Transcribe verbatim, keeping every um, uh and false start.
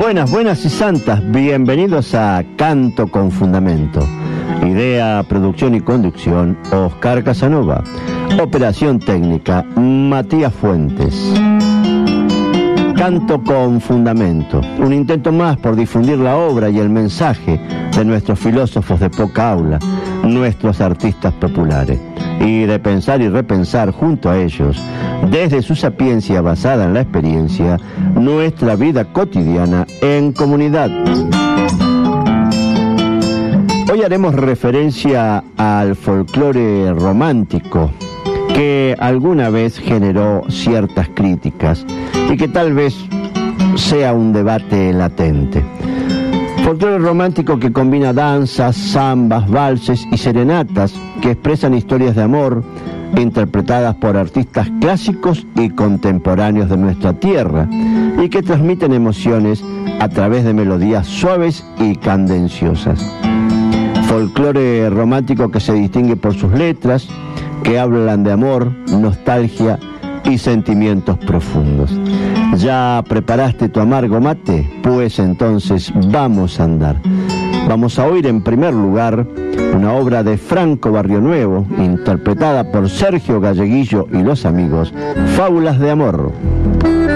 Buenas, buenas y santas, bienvenidos a Canto con Fundamento. Idea, producción y conducción, Oscar Casanova. Operación técnica, Matías Fuentes. Canto con Fundamento, un intento más por difundir la obra y el mensaje de nuestros filósofos de poca aula, nuestros artistas populares, y de pensar y repensar junto a ellos, desde su sapiencia basada en la experiencia, nuestra vida cotidiana en comunidad. Hoy haremos referencia al folclore romántico, que alguna vez generó ciertas críticas y que tal vez sea un debate latente. Folclore romántico que combina danzas, zambas, valses y serenatas que expresan historias de amor interpretadas por artistas clásicos y contemporáneos de nuestra tierra y que transmiten emociones a través de melodías suaves y candenciosas. Folclore romántico que se distingue por sus letras, que hablan de amor, nostalgia y sentimientos profundos. ¿Ya preparaste tu amargo mate? Pues entonces vamos a andar. Vamos a oír en primer lugar una obra de Franco Barrionuevo, interpretada por Sergio Galleguillo y los amigos, Fábulas de Amor.